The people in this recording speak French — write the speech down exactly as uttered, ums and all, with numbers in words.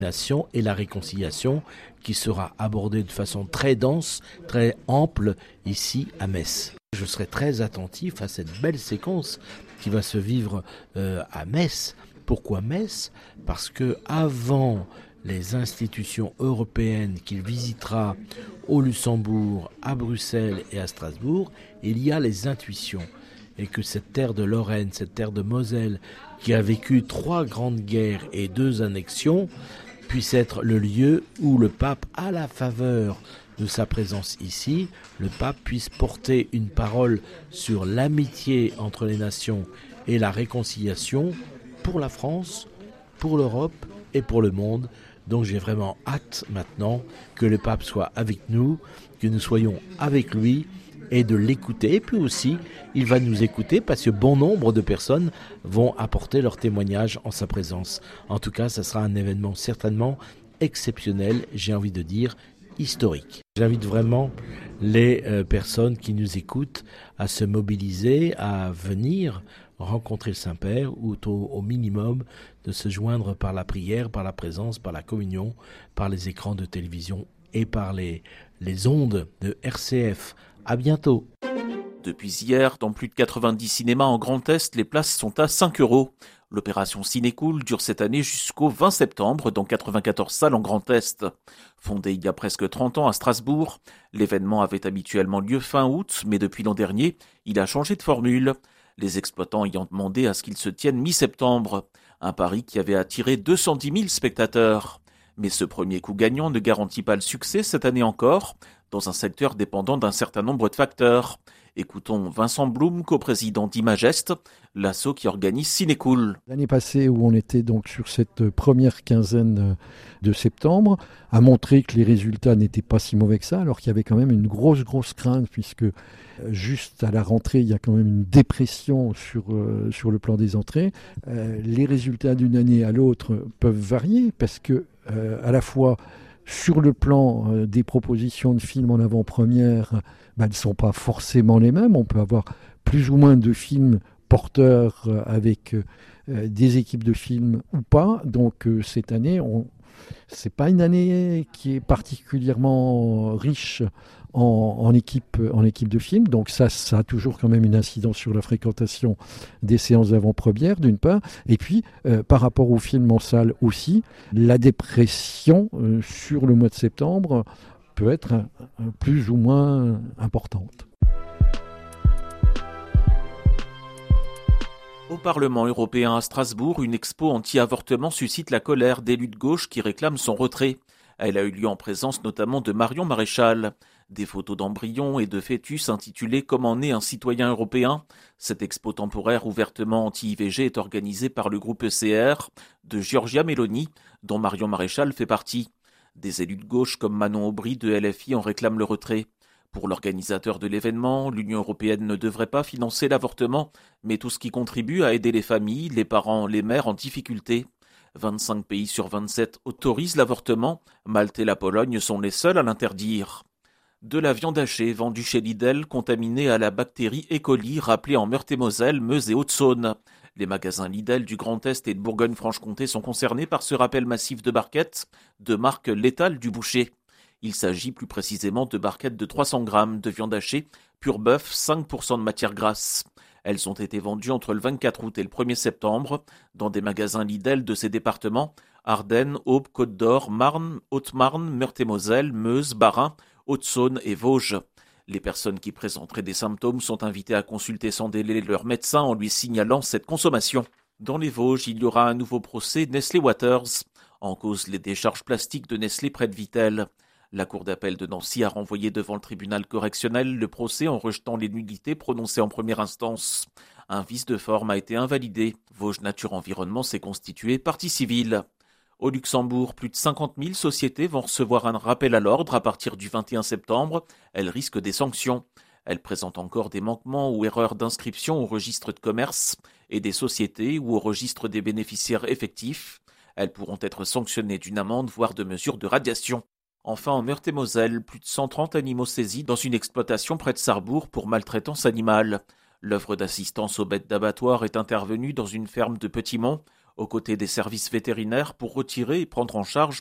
nation et la réconciliation qui sera abordée de façon très dense, très ample ici à Metz. Je serai très attentif à cette belle séquence qui va se vivre euh, à Metz. Pourquoi Metz ? Parce que avant les institutions européennes qu'il visitera au Luxembourg, à Bruxelles et à Strasbourg, il y a les intuitions. Et que cette terre de Lorraine, cette terre de Moselle, qui a vécu trois grandes guerres et deux annexions, puisse être le lieu où le pape, à la faveur de sa présence ici, le pape puisse porter une parole sur l'amitié entre les nations et la réconciliation pour la France, pour l'Europe et pour le monde. Donc j'ai vraiment hâte maintenant que le pape soit avec nous, que nous soyons avec lui et de l'écouter. Et puis aussi, il va nous écouter parce que bon nombre de personnes vont apporter leur témoignage en sa présence. En tout cas, ça sera un événement certainement exceptionnel, j'ai envie de dire historique. J'invite vraiment les euh, personnes qui nous écoutent à se mobiliser, à venir rencontrer le Saint-Père ou au, au minimum de se joindre par la prière, par la présence, par la communion, par les écrans de télévision et par les, les ondes de R C F. À bientôt. Depuis hier, dans plus de quatre-vingt-dix cinémas en Grand Est, les places sont à cinq euros. L'opération Cinécool dure cette année jusqu'au vingt septembre dans quatre-vingt-quatorze salles en Grand Est. Fondé il y a presque trente ans à Strasbourg, l'événement avait habituellement lieu fin août, mais depuis l'an dernier, il a changé de formule. Les exploitants ayant demandé à ce qu'il se tienne mi-septembre, un pari qui avait attiré deux cent dix mille spectateurs. Mais ce premier coup gagnant ne garantit pas le succès cette année encore, dans un secteur dépendant d'un certain nombre de facteurs. Écoutons Vincent Blum, coprésident d'Imagest, l'asso qui organise Cinécool. L'année passée, où on était donc sur cette première quinzaine de septembre, a montré que les résultats n'étaient pas si mauvais que ça, alors qu'il y avait quand même une grosse, grosse crainte, puisque juste à la rentrée, il y a quand même une dépression sur, euh, sur le plan des entrées. Euh, les résultats d'une année à l'autre peuvent varier, parce que euh, à la fois sur le plan euh, des propositions de films en avant-première, bah, elles ne sont pas forcément les mêmes. On peut avoir plus ou moins de films porteurs euh, avec euh, des équipes de films ou pas. Donc euh, cette année, on... c'est pas une année qui est particulièrement riche en, en, équipe, en équipe de films. Donc ça, ça a toujours quand même une incidence sur la fréquentation des séances d'avant-première, d'une part. Et puis, euh, par rapport aux films en salle aussi, la dépression euh, sur le mois de septembre peut être un, un plus ou moins importante. Au Parlement européen à Strasbourg, une expo anti-avortement suscite la colère d'élus de gauche qui réclament son retrait. Elle a eu lieu en présence notamment de Marion Maréchal. Des photos d'embryons et de fœtus intitulées « Comment naît un citoyen européen ?» Cette expo temporaire ouvertement anti-I V G est organisée par le groupe E C R de Giorgia Meloni, dont Marion Maréchal fait partie. Des élus de gauche comme Manon Aubry de L F I en réclament le retrait. Pour l'organisateur de l'événement, l'Union européenne ne devrait pas financer l'avortement, mais tout ce qui contribue à aider les familles, les parents, les mères en difficulté. vingt-cinq pays sur vingt-sept autorisent l'avortement. Malte et la Pologne sont les seuls à l'interdire. De la viande hachée vendue chez Lidl contaminée à la bactérie E. coli rappelée en Meurthe-et-Moselle, Meuse et Haute-Saône. Les magasins Lidl du Grand Est et de Bourgogne-Franche-Comté sont concernés par ce rappel massif de barquettes de marque Létale du Boucher. Il s'agit plus précisément de barquettes de trois cents grammes de viande hachée, pur bœuf, cinq pour cent de matière grasse. Elles ont été vendues entre le vingt-quatre août et le premier septembre dans des magasins Lidl de ces départements Ardennes, Aube, Côte d'Or, Marne, Haute-Marne, Meurthe-et-Moselle, Meuse, Bas-Rhin, Haute-Saône et Vosges. Les personnes qui présenteraient des symptômes sont invitées à consulter sans délai leur médecin en lui signalant cette consommation. Dans les Vosges, il y aura un nouveau procès Nestlé Waters. En cause les décharges plastiques de Nestlé près de Vittel. La Cour d'appel de Nancy a renvoyé devant le tribunal correctionnel le procès en rejetant les nullités prononcées en première instance. Un vice de forme a été invalidé. Vosges Nature Environnement s'est constitué partie civile. Au Luxembourg, plus de cinquante mille sociétés vont recevoir un rappel à l'ordre à partir du vingt et un septembre. Elles risquent des sanctions. Elles présentent encore des manquements ou erreurs d'inscription au registre de commerce et des sociétés ou au registre des bénéficiaires effectifs. Elles pourront être sanctionnées d'une amende, voire de mesures de radiation. Enfin, en Meurthe-et-Moselle, plus de cent trente animaux saisis dans une exploitation près de Sarrebourg pour maltraitance animale. L'œuvre d'assistance aux bêtes d'abattoir est intervenue dans une ferme de Petit-Mont, aux côtés des services vétérinaires pour retirer et prendre en charge